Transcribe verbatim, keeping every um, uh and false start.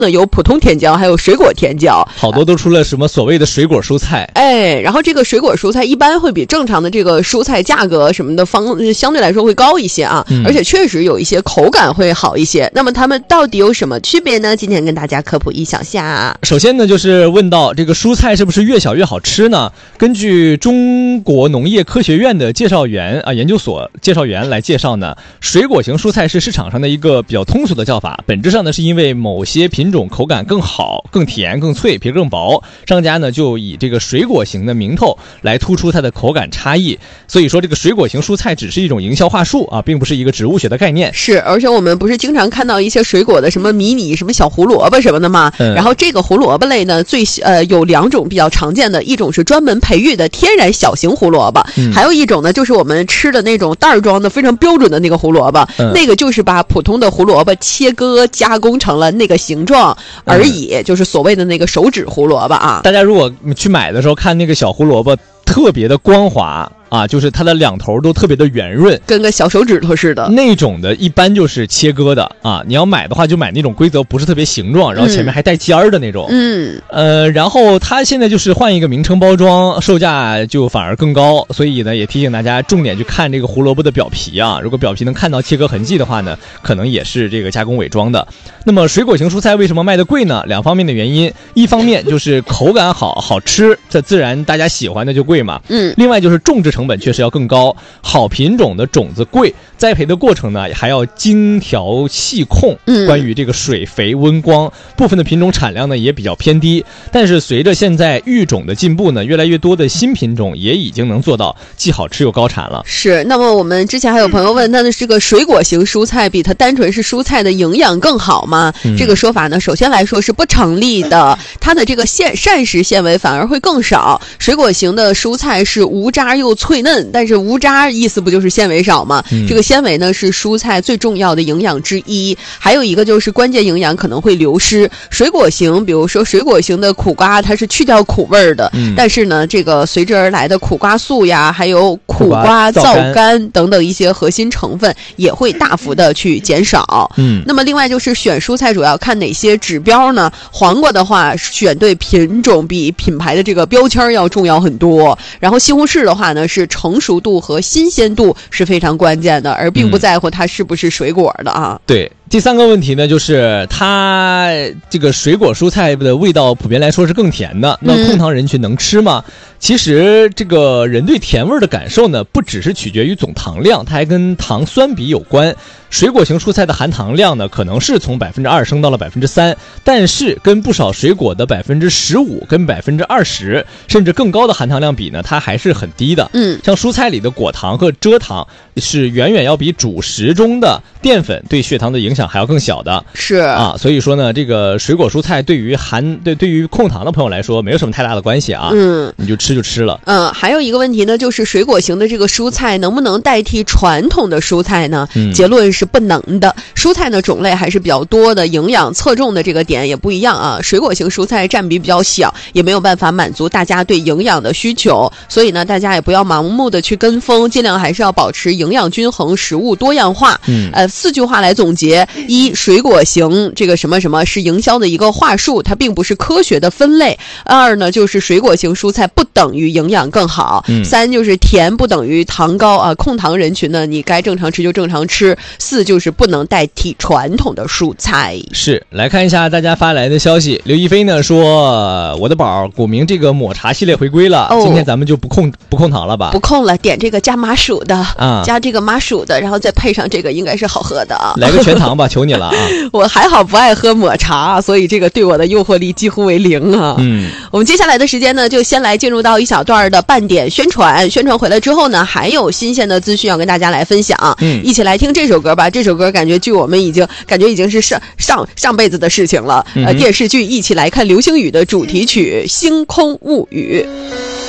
呢有普通甜椒，还有水果甜椒， 好多都出了什么所谓的水果蔬菜。 哎，然后这个水果蔬菜一般会比正常的这个蔬菜价格什么的方相对来说会高一些啊、嗯，而且确实有一些口感会好一些。那么它们到底有什么区别呢？今天跟大家科普一小下。 首先呢，就是问到这个蔬菜是不是越小越好吃呢？根据中国农业科学院的介绍员啊研究所介绍员来介绍呢，水果型蔬菜是市场上的一个比较通俗的叫法，本质上呢是因为某些品种口感更好、更甜、更脆、皮更薄，商家呢就以这个水果型的名头来突出它的口感差异。所以说这个水果型蔬菜只是一种营销话术啊，并不是一个植物学的概念。 是，而且我们不是经常看到一些水果的什么迷你什么小胡萝卜什么的吗、嗯、然后这个胡萝卜类呢最呃有两种比较常见的，一种是专门培育的天然小型胡萝卜、嗯、还有一种呢就是我们吃的那种袋装的非常标准的那个胡萝卜、嗯、那个就是把普通的胡萝卜切割加工成了那个形状而已、嗯、就是所谓的那个手指胡萝卜啊。 大家如果去买的时候看那个小胡萝卜特别的光滑啊，就是它的两头都特别的圆润， 跟个小手指头似的。 那种的一般就是切割的啊，你要买的话就买那种规则不是特别形状，然后前面还带尖儿的那种。嗯，呃，然后它现在就是换一个名称包装，售价就反而更高，所以呢也提醒大家重点去看这个胡萝卜的表皮啊，如果表皮能看到切割痕迹的话呢，可能也是这个加工伪装的。那么水果型蔬菜为什么卖得贵呢？两方面的原因，一方面就是口感好好吃，这自然大家喜欢的就贵嘛。嗯，另外就是种植成本确实要更高，好品种的种子贵，栽培的过程呢还要精调细控。嗯，关于这个水肥温光，部分的品种产量呢也比较偏低。但是随着现在育种的进步呢，越来越多的新品种也已经能做到既好吃又高产了。 是，那么我们之前还有朋友问，那这个水果型蔬菜比它单纯是蔬菜的营养更好吗？嗯、这个说法呢，首先来说是不成立的，它的这个膳膳食纤维反而会更少。水果型的蔬菜是无渣又脆嫩，但是无渣意思不就是纤维少吗、嗯、这个纤维呢是蔬菜最重要的营养之一，还有一个就是关键营养可能会流失。水果型比如说水果型的苦瓜它是去掉苦味的、嗯、但是呢这个随之而来的苦瓜素呀，还有苦瓜皂苷等等一些核心成分也会大幅的去减少。嗯，那么另外就是选蔬菜主要看哪些指标呢？黄瓜的话选对品种比品牌的这个标签要重要很多，然后西红柿的话呢是成熟度和新鲜度是非常关键的，而并不在乎它是不是水果的啊。 嗯、对。第三个问题呢，就是它这个水果蔬菜的味道普遍来说是更甜的，那控糖人群能吃吗？嗯、其实这个人对甜味的感受呢，不只是取决于总糖量，它还跟糖酸比有关。水果型蔬菜的含糖量呢，可能是从百分之二升到了百分之三，但是跟不少水果的百分之十五跟百分之二十甚至更高的含糖量比呢，它还是很低的。嗯，像蔬菜里的果糖和蔗糖是远远要比主食中的淀粉对血糖的影响还要更小的。 是啊，所以说呢，这个水果蔬菜对于含对对于控糖的朋友来说没有什么太大的关系啊。嗯，你就吃就吃了。 嗯，还有一个问题呢，就是水果型的这个蔬菜能不能代替传统的蔬菜呢？嗯、结论是不能的。蔬菜呢种类还是比较多的，营养侧重的这个点也不一样啊。水果型蔬菜占比比较小，也没有办法满足大家对营养的需求，所以呢，大家也不要盲目的去跟风，尽量还是要保持营养均衡，食物多样化。嗯，呃，四句话来总结：一，水果型这个什么什么是营销的一个话术，它并不是科学的分类；二呢，就是水果型蔬菜不等于营养更好；嗯、三就是甜不等于糖高啊，控糖人群呢，你该正常吃就正常吃；四就是不能代替传统的蔬菜。 是，来看一下大家发来的消息。刘亦菲呢说，我的宝古茗这个抹茶系列回归了、哦、今天咱们就不控不控糖了吧？ 不控了，点这个加麻薯的啊，加这个麻薯的，然后再配上这个应该是好喝的啊。 来个全糖吧求你了啊。 我还好不爱喝抹茶，所以这个对我的诱惑力几乎为零啊。嗯，我们接下来的时间呢就先来进入到一小段的半点宣传，宣传回来之后呢还有新鲜的资讯要跟大家来分享。嗯，一起来听这首歌吧。这首歌感觉距我们已经感觉已经是上上上辈子的事情了。呃，电视剧《一起来看流星雨》的主题曲《星空物语》。